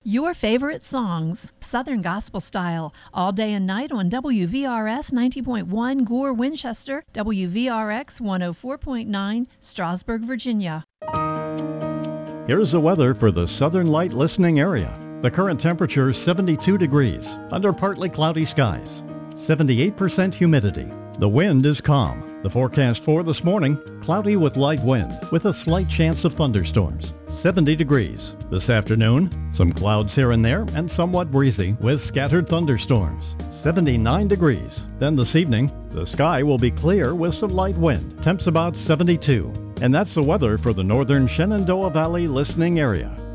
Your favorite songs, Southern Gospel Style, all day and night on WVRS 90.1 Gore, Winchester, WVRX 104.9 Strasburg, Virginia. Here's the weather for the Southern Light listening area. The current temperature is 72 degrees under partly cloudy skies. 78% humidity. The wind is calm. The forecast for this morning, cloudy with light wind with a slight chance of thunderstorms. 70 degrees. This afternoon, some clouds here and there and somewhat breezy with scattered thunderstorms. 79 degrees. Then this evening, the sky will be clear with some light wind. Temps about 72. And that's the weather for the northern Shenandoah Valley listening area.